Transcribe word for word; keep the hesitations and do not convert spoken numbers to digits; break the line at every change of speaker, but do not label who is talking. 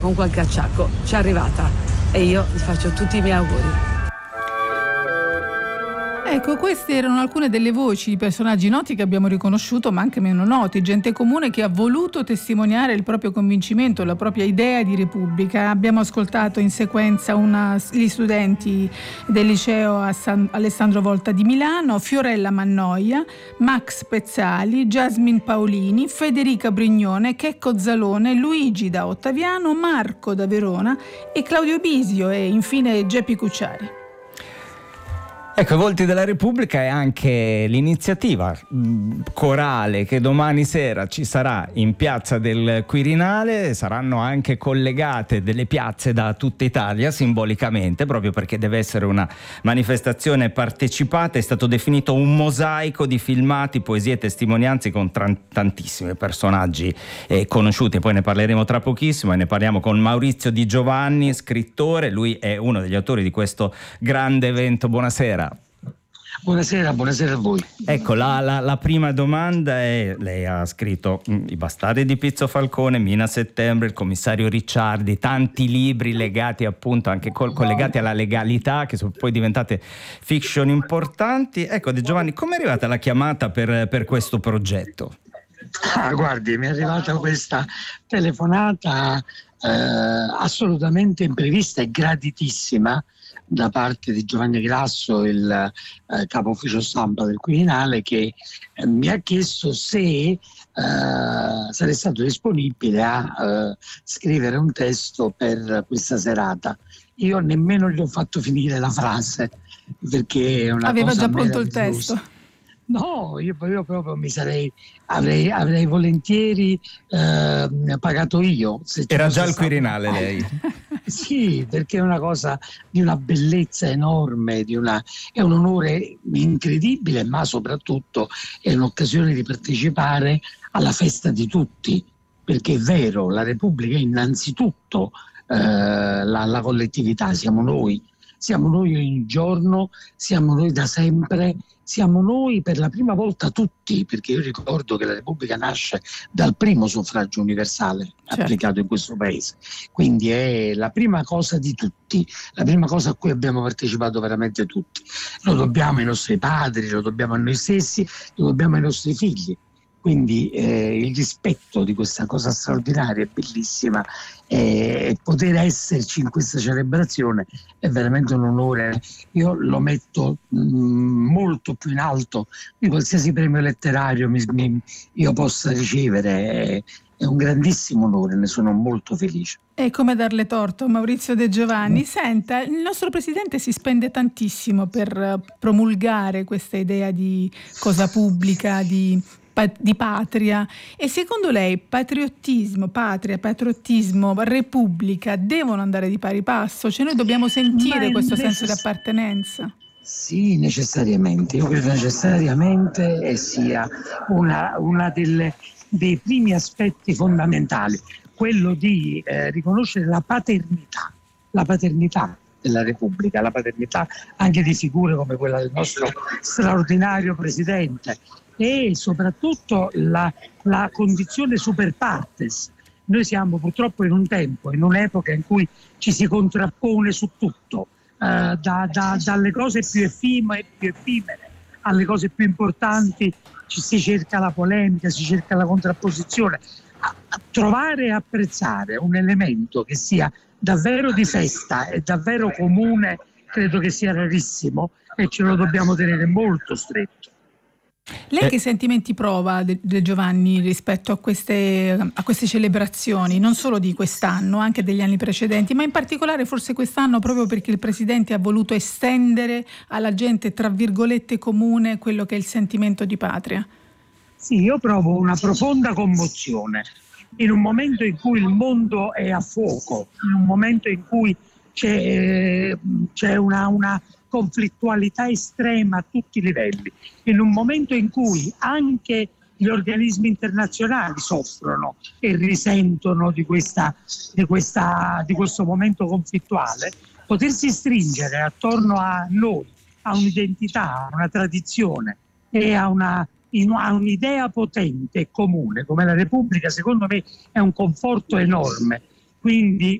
con qualche acciacco, c'è arrivata e io vi faccio tutti i miei auguri.
Ecco, queste erano alcune delle voci di personaggi noti che abbiamo riconosciuto, ma anche meno noti, gente comune che ha voluto testimoniare il proprio convincimento, la propria idea di repubblica. Abbiamo ascoltato in sequenza una, gli studenti del liceo a San, Alessandro Volta di Milano, Fiorella Mannoia, Max Pezzali, Jasmine Paolini, Federica Brignone, Checco Zalone, Luigi da Ottaviano, Marco da Verona e Claudio Bisio e infine Geppi Cucciari.
Ecco, i Volti della Repubblica è anche l'iniziativa corale che domani sera ci sarà in Piazza del Quirinale. Saranno anche collegate delle piazze da tutta Italia simbolicamente, proprio perché deve essere una manifestazione partecipata. È stato definito un mosaico di filmati, poesie e testimonianze con tra- tantissimi personaggi eh, conosciuti. Poi ne parleremo tra pochissimo e ne parliamo con Maurizio Di Giovanni, scrittore. Lui è uno degli autori di questo grande evento. Buonasera.
Buonasera, buonasera a voi.
Ecco, la, la, la prima domanda è: lei ha scritto mh, I bastardi di Pizzo Falcone, Mina Settembre, Il commissario Ricciardi, tanti libri legati appunto anche col, collegati alla legalità, che sono poi diventate fiction importanti. Ecco, De Giovanni, come è arrivata la chiamata per, per questo progetto?
Ah, guardi, mi è arrivata questa telefonata eh, assolutamente imprevista e graditissima da parte di Giovanni Grasso, il eh, capo ufficio stampa del Quirinale, che eh, mi ha chiesto se eh, sarei stato disponibile a eh, scrivere un testo per questa serata. Io nemmeno gli ho fatto finire la frase, perché è una
Aveva
cosa
già pronto il testo.
No, io, io proprio mi sarei avrei, avrei volentieri eh, pagato io. Se
Era già al Quirinale un... lei?
Sì, perché è una cosa di una bellezza enorme, di una, è un onore incredibile, ma soprattutto è un'occasione di partecipare alla festa di tutti, perché è vero, la Repubblica è innanzitutto eh, la, la collettività, siamo noi. Siamo noi ogni giorno, siamo noi da sempre, siamo noi per la prima volta tutti, perché io ricordo che la Repubblica nasce dal primo suffragio universale, certo, applicato in questo paese. Quindi è la prima cosa di tutti, la prima cosa a cui abbiamo partecipato veramente tutti. Lo dobbiamo ai nostri padri, lo dobbiamo a noi stessi, lo dobbiamo ai nostri figli. Quindi eh, il rispetto di questa cosa straordinaria e bellissima e eh, poter esserci in questa celebrazione è veramente un onore. Io lo metto mh, molto più in alto di qualsiasi premio letterario mi, mi, io possa ricevere. È, è un grandissimo onore, ne sono molto felice.
È come darle torto, Maurizio De Giovanni. Senta, il nostro presidente si spende tantissimo per promulgare questa idea di cosa pubblica, di di patria, e secondo lei patriottismo, patria, patriottismo, repubblica devono andare di pari passo? Cioè noi dobbiamo sentire
Ma
questo
necess-
senso di appartenenza?
Sì, necessariamente, io credo necessariamente e sia una, una delle, dei primi aspetti fondamentali, quello di eh, riconoscere la paternità, la paternità della Repubblica, la paternità anche di figure come quella del nostro straordinario presidente, e soprattutto la, la condizione super partes. Noi siamo purtroppo in un tempo, in un'epoca in cui ci si contrappone su tutto, eh, da, da, dalle cose più effimere, più effimere alle cose più importanti ci si cerca la polemica, si cerca la contrapposizione. A, a trovare e apprezzare un elemento che sia davvero di festa e davvero comune credo che sia rarissimo e ce lo dobbiamo tenere molto stretto.
Lei che sentimenti prova, De, De Giovanni, rispetto a queste, a queste celebrazioni, non solo di quest'anno, anche degli anni precedenti, ma in particolare forse quest'anno proprio perché il Presidente ha voluto estendere alla gente, tra virgolette, comune quello che è il sentimento di patria?
Sì, io provo una profonda commozione in un momento in cui il mondo è a fuoco, in un momento in cui c'è, c'è una... una conflittualità estrema a tutti i livelli, in un momento in cui anche gli organismi internazionali soffrono e risentono di, questa, di, questa, di questo momento conflittuale, potersi stringere attorno a noi, a un'identità, a una tradizione e a, una, a un'idea potente e comune come la Repubblica, secondo me è un conforto enorme. Quindi